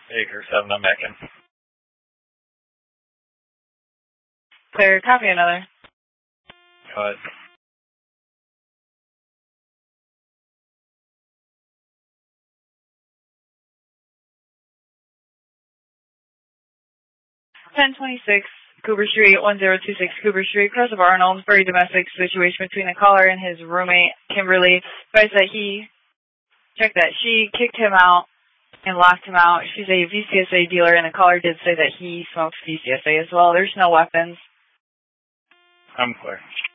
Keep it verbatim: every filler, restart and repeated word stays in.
Baker seven, I'm back in. Clear, copy another. Go ahead. ten twenty-six Cooper Street, one zero two six Cooper Street, Crest of Arnold. Very domestic situation between a caller and his roommate, Kimberly. Advised that he, check that, she kicked him out and locked him out. She's a V C S A dealer, and the caller did say that he smokes V C S A as well. There's no weapons. I'm clear.